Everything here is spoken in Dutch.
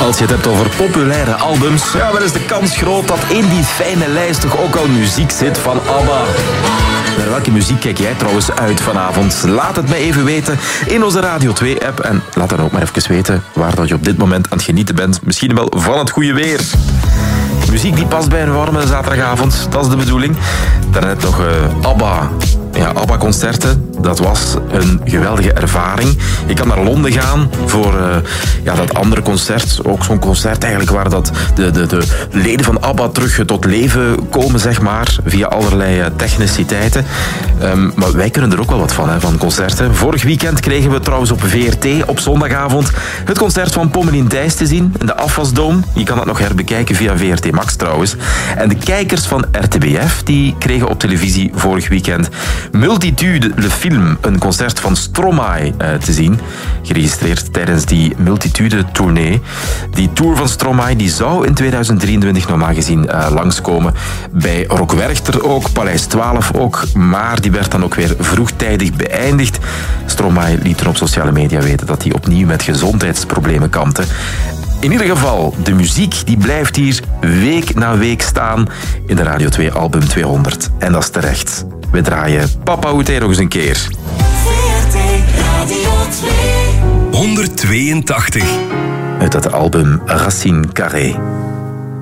Als je het hebt over populaire albums, ja, dan is de kans groot dat in die fijne lijst toch ook al muziek zit van ABBA. Naar welke muziek kijk jij trouwens uit vanavond? Laat het me even weten in onze Radio 2-app. En laat dan ook maar even weten waar dat je op dit moment aan het genieten bent. Misschien wel van het goede weer. Muziek die past bij een warme zaterdagavond, dat is de bedoeling. Daarnet nog ABBA. Ja, ABBA-concerten, dat was een geweldige ervaring. Je kan naar Londen gaan voor dat andere concert. Ook zo'n concert eigenlijk waar dat de leden van ABBA terug tot leven komen, zeg maar, via allerlei techniciteiten. Maar wij kunnen er ook wel wat van, hè, van concerten. Vorig weekend kregen we trouwens op VRT op zondagavond het concert van Pommelien Thijs te zien in de Afwasdoom. Je kan dat nog herbekijken via VRT Max trouwens. En de kijkers van RTBF die kregen op televisie vorig weekend Multitude, le film, een concert van Stromae te zien. Geregistreerd tijdens die Multitude-tournee. Die tour van Stromae die zou in 2023 normaal gezien langskomen. Bij Rock Werchter ook, Paleis 12 ook. Maar die werd dan ook weer vroegtijdig beëindigd. Stromae liet er op sociale media weten dat hij opnieuw met gezondheidsproblemen kampte. In ieder geval, de muziek die blijft hier week na week staan in de Radio 2 album 200. En dat is terecht. We draaien Papa Oete nog eens een keer. VRT Radio 2 182. Uit het album Racine Carrée.